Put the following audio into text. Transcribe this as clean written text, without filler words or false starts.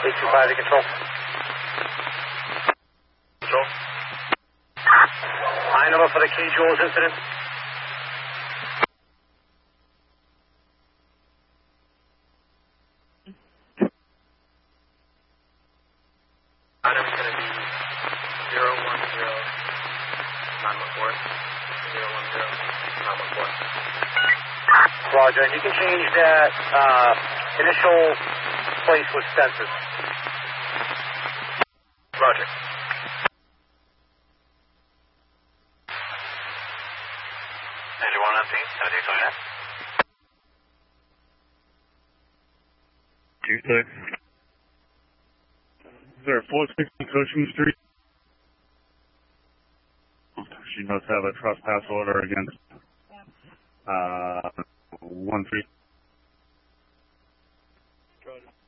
825 to control. Control. High number for the Key Jewels incident. High number is going to be 010-914. Roger, and you can change that initial place with sensors. Roger. Engine 1 on scene, 26. 7629. Is there a 460 Cushing Street? She must have a trespass order against 13.